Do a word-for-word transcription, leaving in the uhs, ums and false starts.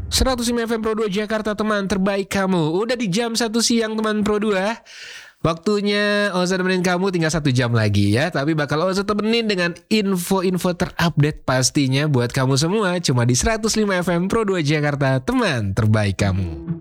seratus lima F M Pro dua Jakarta, teman terbaik kamu. Udah di jam satu siang teman Pro dua. Waktunya Oza temenin kamu tinggal satu jam lagi ya. Tapi bakal Oza temenin dengan info-info terupdate pastinya buat kamu semua. Cuma di seratus lima F M Pro dua Jakarta, teman terbaik kamu.